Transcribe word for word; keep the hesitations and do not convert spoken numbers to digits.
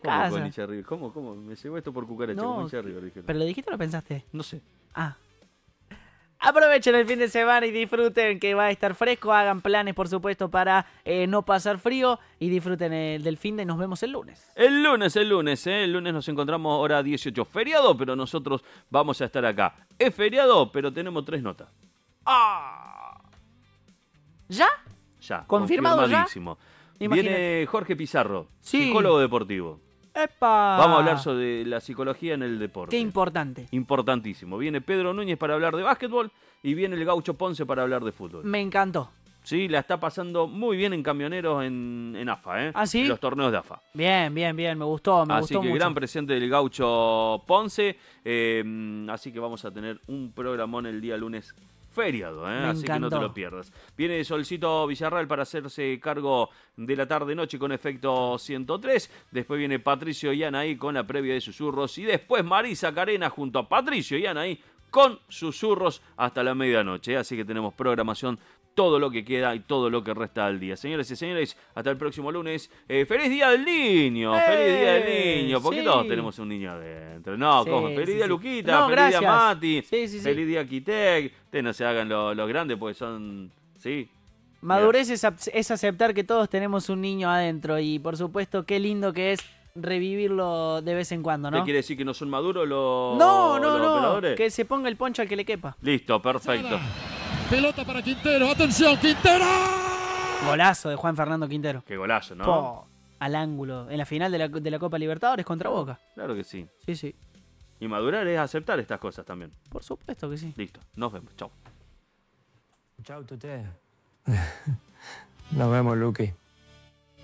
¿Cómo casa. Connie River? ¿Cómo, cómo? Me llegó esto por cucaracha. No, Connie River, dijeron. ¿pero lo dijiste o lo pensaste? No sé. Ah. Aprovechen el fin de semana y disfruten que va a estar fresco. Hagan planes, por supuesto, para eh, no pasar frío. Y disfruten el, del fin de. Nos vemos el lunes. El lunes, el lunes, ¿eh? El lunes nos encontramos hora dieciocho. Feriado, pero nosotros vamos a estar acá. Es feriado, pero tenemos tres notas. ¡Ah! ¿Ya? Ya. ¿Confirmado ya? Confirmadísimo. Imagínate. Viene Jorge Pizarro, Sí. psicólogo deportivo. ¡Epa! Vamos a hablar sobre la psicología en el deporte. Qué importante. Importantísimo. Viene Pedro Núñez para hablar de básquetbol y viene el Gaucho Ponce para hablar de fútbol. Me encantó. Sí, la está pasando muy bien en camioneros en, en A F A, ¿eh? ¿Ah, sí? En los torneos de A F A. Bien, bien, bien. Me gustó, me Así gustó que mucho. gran presente del Gaucho Ponce. Eh, así que vamos a tener un programón el día lunes feriado, ¿eh? Me Así que no te encantó. lo pierdas. Viene Solcito Villarreal para hacerse cargo de la tarde-noche con efecto ciento tres. Después viene Patricio y Anaí con la previa de Susurros. Y después Marisa Carena junto a Patricio y Anaí con Susurros hasta la medianoche. Así que tenemos programación todo lo que queda y todo lo que resta del día. Señores y señores, hasta el próximo lunes. Eh, ¡Feliz Día del Niño! ¡Eh! ¡Feliz Día del Niño! Porque Sí. todos tenemos un niño adentro. No, Sí, ¿cómo? ¡Feliz sí, Día sí. Luquita! No, ¡Feliz gracias. Día Mati! Sí, sí, sí. ¡Feliz Día Quitek! Ustedes no se hagan los lo grandes porque son... ¿Sí? Madurez es, ap- es aceptar que todos tenemos un niño adentro. Y por supuesto, qué lindo que es revivirlo de vez en cuando, ¿Qué ¿no? quiere decir que no son maduros los, No, no, los no. operadores? Que se ponga el poncho al que le quepa. Listo, perfecto. Pelota para Quintero, atención, Quintero. Golazo de Juan Fernando Quintero. Qué golazo, ¿no? Po, al ángulo. En la final de la, de la Copa Libertadores contra Boca. Claro que sí. Sí, sí. Y madurar es aceptar estas cosas también. Por supuesto que sí. Listo, nos vemos. Chau. Chau, Tute. Nos vemos, Luqui.